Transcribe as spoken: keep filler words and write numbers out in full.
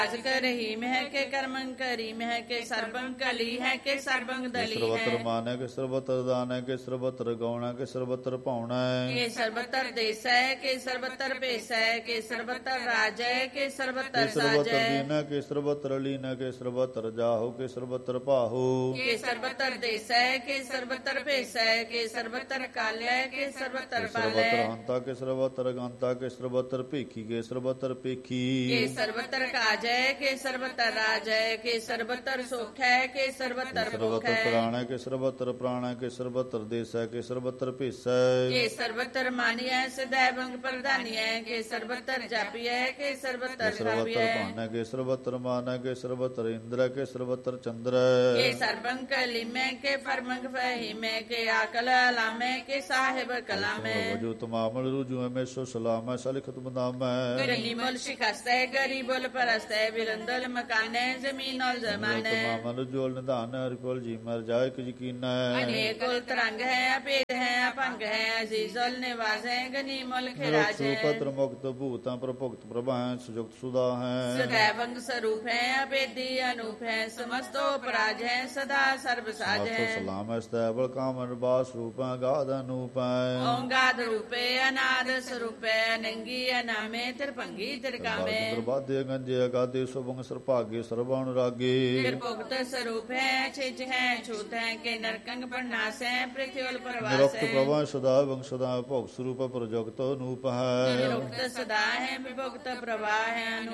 करही मह के कर्मं करी मह के सर्वं कली है के सर्वं दली ਸਰਬਤਰ है ਮਾਨੈ ਕਿ ਸਰਬਤਰ ਦਾਨੈ ਕਿ ਸਰਬਤਰ ਗਾਉਣੈ ਕਿ ਸਰਬਤਰ ਭਾਉਣੈ के सर्वतर देश है के सर्वतर पेश है के सर्वतर राज है के ਕਿ सर्वतर साज ਸਰਬਤਰ है ਦੀਨੈ ਕਿ ਸਰਬਤਰ ਲੀਨੈ ਕਿ ਸਰਬਤਰ ਜਾਹੋ ਕਿ ਸਰਬਤਰ ਭਾਹੋ के सर्वतर देश है के सर्वतर पेश है के सर्वतर काल है के सर्वतर ਕਿ पाल ਸਰਬਤਰ है ਹੰਤਾ ਕਿ ਸਰਬਤਰ ਗੰਤਾ ਕਿ ਸਰਬਤਰ ਭੇਖੀ ਕਿ ਸਰਬਤਰ ਪੇਖੀ के सर्वतर काज है के सर्वतर राज है के सर्वतर सुख है के सर्वतर भोग ਸਰਬਤਰ है ਪ੍ਰਾਣੈ ਕਿ ਸਰਬਤਰ ਪ੍ਰਾਣੈ ਕਿ ਸਰਬਤਰ ਦੇਸੈ ਕਿ ਸਰਬਤਰ ਭੇਸੈ के सर्वतर मानी है सदैव अंग प्रधानी है के सर्वतर जापी है के सर्वतर खावी ਸਰਬਤਰ है ਭਾਨੈ ਕਿ ਸਰਬਤਰ ਮਾਨੈ ਕਿ ਸਰਬਤਰ ਇੰਦਰੈ ਕਿ ਸਰਬਤਰ के ਚੰਦਰੈ सर्वं कलिमे के परमंग फहीमे के आकल लामे के साहिब कलामे ਵਜੂ ਤਮਾਮਲ ਰੂਜੂ ਐਮੇ ਸੋ ਸਲਾਮੈ ਸਲਿਖਤ ਬਦਾਮੈ गली मोल शिकस्त है गरीबोल परस्त है बिरंदल मकाने जमीन और जमाने ਤਮਾਮਲ ਜੋਲ ਨਿਧਾਨ ਹਰਿ ਕੋਲ ਜੀ ਮਰ ਜਾਏ ਕਿ ਯਕੀਨੈ अनेकोल तरंग है अपेद है अपंग है अजीजोल निवास है गनी मोल खिराज है ਪਤਰ ਮੁਕਤ ਭੂਤਾਂ ਪ੍ਰਭੁਕਤ ਪ੍ਰਭਾ ਸੁਜੁਗਤ ਸੁਦਾ ਹੈ सदैवंग स्वरूप है अपेदी अनूप है समस्तो पराज है सदा सर्वसाज ਆਤੋ है ਸਲਾਮ ਅਸਤੈਬਲ ਕਾਮ ਨਿਵਾਸ ਰੂਪਾਂ ਗਾਧ ਅਨੂਪੈ ओंगाद रूपे अनाद स्वरूपे नंगी अनामे तिरपंगी तिरकामे ਦਰਬਾਦੇ ਗੰਜੇ ਅਗਾਦੇ ਸੁਭੰਗ ਸਰਭਾਗੇ ਸਰਬਾਣ ਰਾਗੇ त्रिभुक्त स्वरूप है छिज है छूत है के नरकंग प्रनाश है पृथ्वी प्रवास ਨਿਰੁਕਤ है ਪ੍ਰਭਾ ਸਦਾ ਵੰਗ ਸਦਾ ਭੋਗ ਸਰੂਪ ਪ੍ਰਜਗਤ ਅਨੂਪ ਹੈ निरुक्त सदा है विभुक्त प्रवाह है